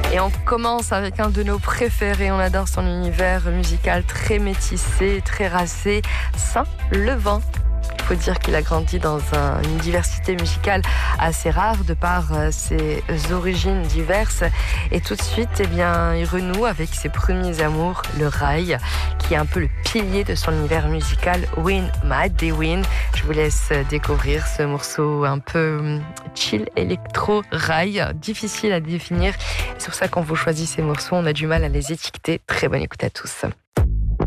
Et on commence avec un de nos préférés. On adore son univers musical très métissé, très racé, Saint-Levant. Il faut dire qu'il a grandi dans une diversité musicale assez rare de par ses origines diverses. Et tout de suite, il renoue avec ses premiers amours, le rail, qui est un peu le pilier de son univers musical, Win Might Be Win. Je vous laisse découvrir ce morceau un peu chill, électro, rail, difficile à définir. C'est pour ça qu'on vous choisit ces morceaux, on a du mal à les étiqueter. Très bonne écoute à tous.